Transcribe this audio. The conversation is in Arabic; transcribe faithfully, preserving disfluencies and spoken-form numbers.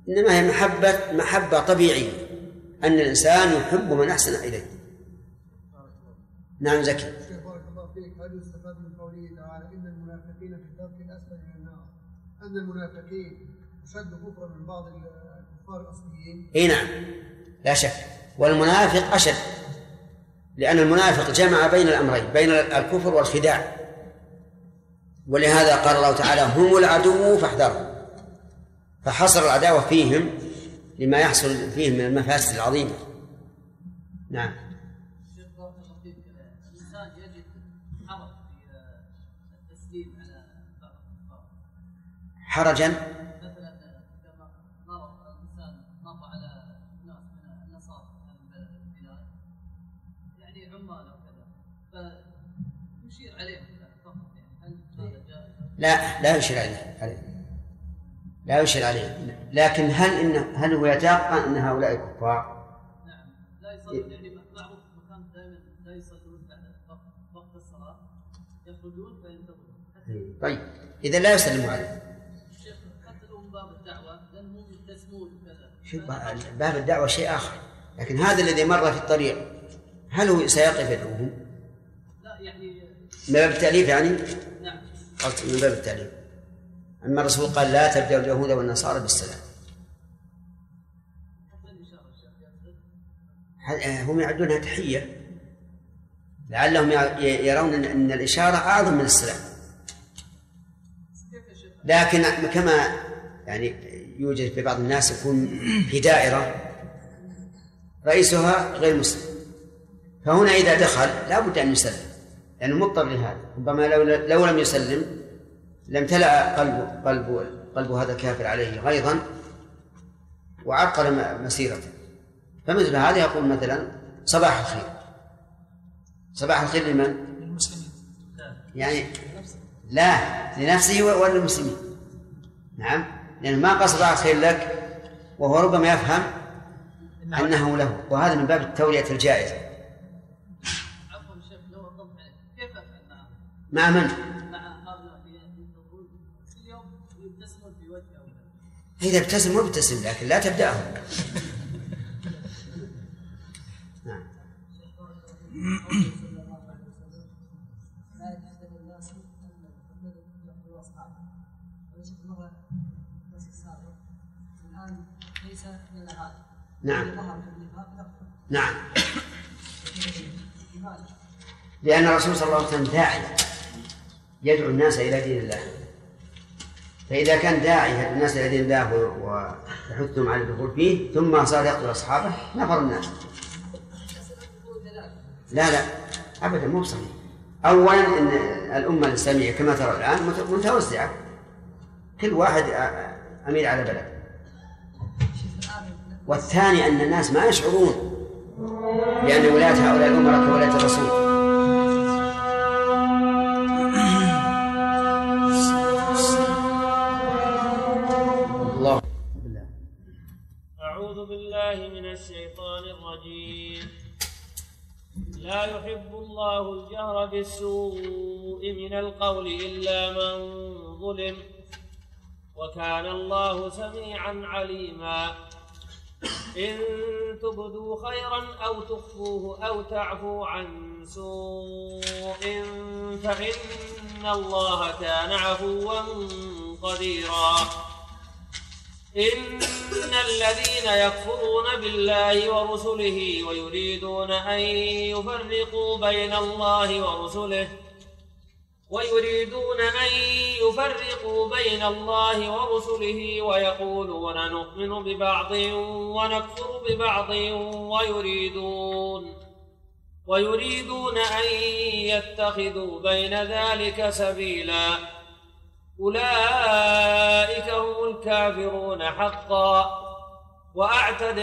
إنما هي محبة محبة طبيعية، أن الإنسان يحب من أحسن إليه. نعم زكي. بارك الله فيك. هل يستفاد من قوله تعالى إن المنافقين في الدرك الأسفل من النار أن المنافقين أشد كفرا من بعض الكفار الأصليين؟ إيه نعم لا شك، والمنافق أشد، لأن المنافق جمع بين الأمرين، بين الكفر والخداع، ولهذا قال الله تعالى هم العدو فاحذرهم، فحصر العداوة فيهم لما يحصل فيهم من المفاسد العظيمة. نعم. الإنسان يجد حرج في التسليم على بعض الكفار. حرجا مثلا كما مر الإنسان مر على ناس من النصارى من البلاد يعني عمال وكذا فيشير عليهم فقط، يعني هل هذا جائز؟ لا لا يشير عليه، لا يشير عليه، لكن هل إن هل هو يتيقن أن هؤلاء كفار؟ نعم لا يصلون، يعني معروف مكان دائما لا يصلون بعد وقت الصلاة، يخرجون فينتظرون. طيب إذا لا يسلموا عليه. شيخ حتى لو من باب الدعوة لأنهم يلتزمون وكذا. شوف باب الدعوة شيء آخر، لكن هذا الذي مر في الطريق هل هو سيقف يدعوهم؟ لا يعني من باب التأليف يعني؟ نعم. قلت من باب التأليف. أما الرسول قال لا تبدأ اليهود والنصارى بالسلام. هم يعدونها تحية، لعلهم يرون أن الإشارة أعظم من السلام، لكن كما يعني يوجد في بعض الناس يكون في دائرة رئيسها غير مسلم، فهنا إذا دخل لا بد أن يسلم لأنه يعني مضطر لهذا، ربما لو, لو لم يسلم لم تلأ قلب, قلب, قلب هذا الكافر عليه غيظا وعقل مسيرته. فمثل هذا يقول مثلا صباح الخير. صباح الخير لمن؟ للمسلمين يعني لا لنفسه وللمسلمين. نعم لأنه ما قال صباح الخير لك وهو ربما يفهم أنه له، وهذا من باب التولية الجائزة. عفوا شيخ لو أضم عليك كيف أفعل معه؟ مع من؟ إذا ابتسم وابتسم لكن لا تبدأهم. نعم. نعم نعم لأن الرسول صلى الله عليه وسلم داعي يدعو الناس إلى دين الله، فإذا كان داعي الناس إلى دين الله ويحثهم على الدخول فيه ثم صار يقتل أصحابه نفر الناس. لا لا أبدا مو صحيح. أولا إن الأمة الإسلامية كما ترى الآن متوزعة، كل واحد أمير على بلد. والثاني أن الناس ما يشعرون بأن ولاية هؤلاء الأمراء كولاية الرسول. الله أعوذ بالله من الشيطان الرجيم. لا يحب الله الجهر بالسوء من القول إلا من ظلم، وكان الله سميعا عليما. إن تبدوا خيرا أو تخفوه أو تعفو عن سوء فإن الله كان عفوا قديرا. إن الذين يكفرون بالله ورسله ويريدون أن يفرقوا بين الله ورسله ويريدون أن يفرقوا بين الله ورسله ويقولون نؤمن ببعض ونكفر ببعض ويريدون ويريدون أن يتخذوا بين ذلك سبيلا. أولئك هم الكافرون حقا. وأعتد